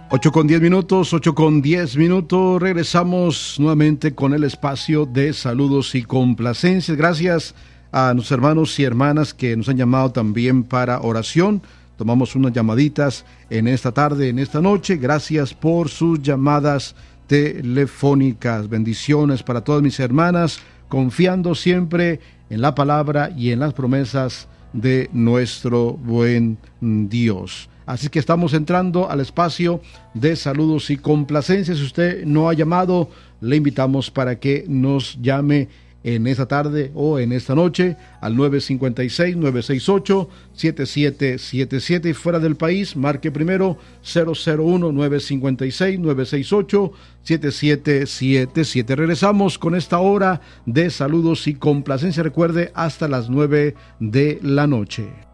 8:10, 8:10. Regresamos nuevamente con el espacio de saludos y complacencias. Gracias a nuestros hermanos y hermanas que nos han llamado también para oración. Tomamos unas llamaditas en esta tarde, en esta noche. Gracias por sus llamadas telefónicas. Bendiciones para todas mis hermanas, confiando siempre en la palabra y en las promesas de nuestro buen Dios. Así que estamos entrando al espacio de saludos y complacencias. Si usted no ha llamado, le invitamos para que nos llame en esta tarde o en esta noche al 956-968-7777 y fuera del país, marque primero 001-956-968-7777. Regresamos con esta hora de saludos y complacencias. Recuerde, hasta las 9 de la noche.